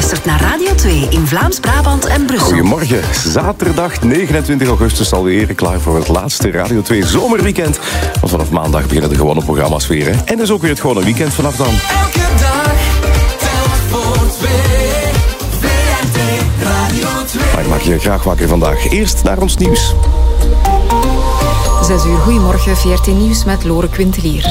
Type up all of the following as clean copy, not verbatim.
luistert naar Radio 2 in Vlaams-Brabant en Brussel. Goedemorgen. Zaterdag 29 augustus alweer klaar voor het laatste Radio 2 zomerweekend. Want vanaf maandag beginnen de gewone programma's weer. Hè? En dus ook weer het gewone weekend vanaf dan. Elke dag telt voor twee. VRT Radio 2. Maar ik maak je graag wakker vandaag. Eerst naar ons nieuws. 6 uur, goedemorgen, VRT Nieuws met Lore Quintelier.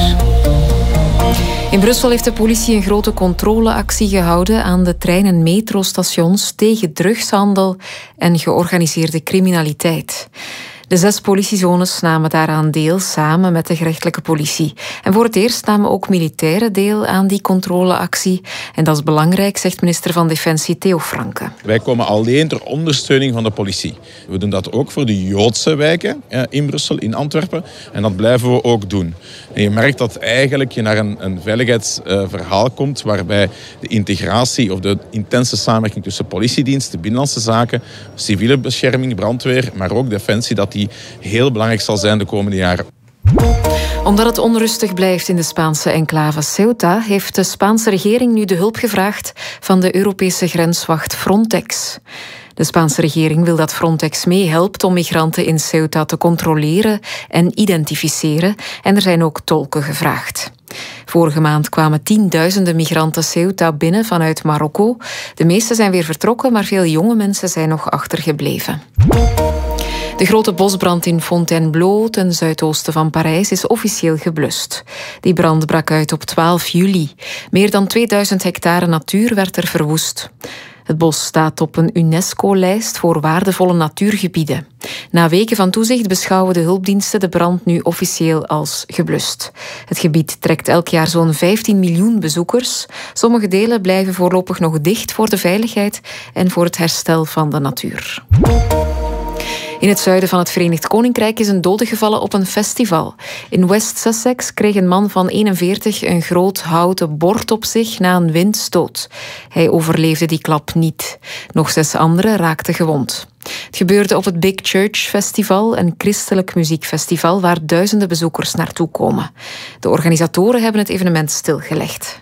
In Brussel heeft de politie een grote controleactie gehouden aan de trein- en metrostations tegen drugshandel en georganiseerde criminaliteit. De 6 politiezones namen daaraan deel samen met de gerechtelijke politie. En voor het eerst namen ook militairen deel aan die controleactie. En dat is belangrijk, zegt minister van Defensie Theo Franke. Wij komen alleen ter ondersteuning van de politie. We doen dat ook voor de Joodse wijken in Brussel, in Antwerpen. En dat blijven we ook doen. En je merkt dat eigenlijk je naar een veiligheidsverhaal komt waarbij de integratie of de intense samenwerking tussen politiedienst, de binnenlandse zaken, civiele bescherming, brandweer, maar ook defensie, dat die heel belangrijk zal zijn de komende jaren. Omdat het onrustig blijft in de Spaanse enclave Ceuta, heeft de Spaanse regering nu de hulp gevraagd van de Europese grenswacht Frontex. De Spaanse regering wil dat Frontex meehelpt om migranten in Ceuta te controleren en identificeren. En er zijn ook tolken gevraagd. Vorige maand kwamen tienduizenden migranten Ceuta binnen vanuit Marokko. De meeste zijn weer vertrokken, maar veel jonge mensen zijn nog achtergebleven. De grote bosbrand in Fontainebleau, ten zuidoosten van Parijs, is officieel geblust. Die brand brak uit op 12 juli. Meer dan 2000 hectare natuur werd er verwoest. Het bos staat op een UNESCO-lijst voor waardevolle natuurgebieden. Na weken van toezicht beschouwen de hulpdiensten de brand nu officieel als geblust. Het gebied trekt elk jaar zo'n 15 miljoen bezoekers. Sommige delen blijven voorlopig nog dicht voor de veiligheid en voor het herstel van de natuur. In het zuiden van het Verenigd Koninkrijk is een dode gevallen op een festival. In West Sussex kreeg een man van 41 een groot houten bord op zich na een windstoot. Hij overleefde die klap niet. Nog 6 anderen raakten gewond. Het gebeurde op het Big Church Festival, een christelijk muziekfestival waar duizenden bezoekers naartoe komen. De organisatoren hebben het evenement stilgelegd.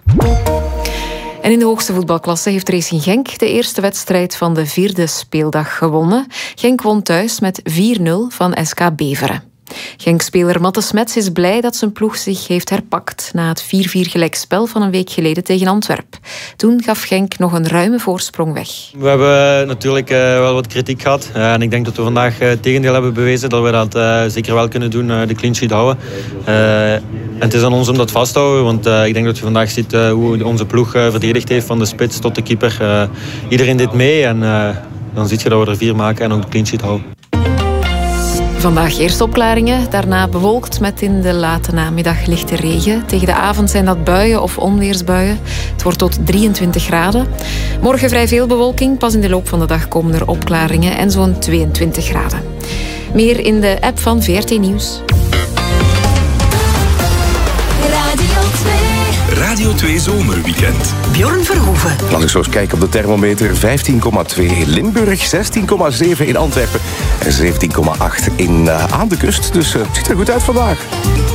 En in de hoogste voetbalklasse heeft Racing Genk de eerste wedstrijd van de 4e speeldag gewonnen. Genk won thuis met 4-0 van SK Beveren. Genk-speler Matte Smets is blij dat zijn ploeg zich heeft herpakt na het 4-4 gelijkspel van een week geleden tegen Antwerpen. Toen gaf Genk nog een ruime voorsprong weg. We hebben natuurlijk wel wat kritiek gehad. En ik denk dat we vandaag het tegendeel hebben bewezen dat we dat zeker wel kunnen doen, de clean sheet houden. En het is aan ons om dat vast te houden, want ik denk dat je vandaag ziet hoe onze ploeg verdedigd heeft, van de spits tot de keeper. Iedereen deed mee en dan zie je dat we er 4 maken en ook de clean sheet houden. Vandaag eerst opklaringen, daarna bewolkt met in de late namiddag lichte regen. Tegen de avond zijn dat buien of onweersbuien. Het wordt tot 23 graden. Morgen vrij veel bewolking, pas in de loop van de dag komen er opklaringen en zo'n 22 graden. Meer in de app van VRT Nieuws. Radio 2 Zomerweekend. Bjorn Verhoeven. Laat ik zo eens kijken op de thermometer. 15,2 in Limburg, 16,7 in Antwerpen en 17,8 aan de kust. Dus het ziet er goed uit vandaag.